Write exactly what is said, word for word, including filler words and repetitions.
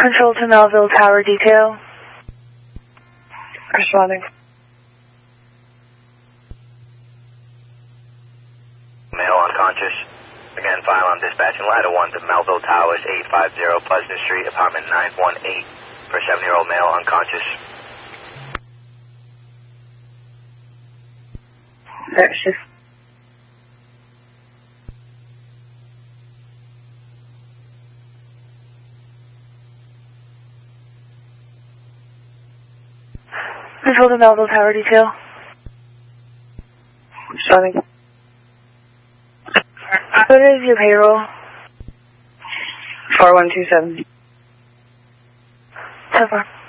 Control to Melville Tower detail. Responding. Male unconscious. Again, file on dispatching ladder one to Melville Towers, eight five zero Pleasant Street, apartment nine one eight, for a seven-year-old male unconscious. Third shift. Control to Melville Tower detail. Responding. What is your payroll? four one two seven. So far.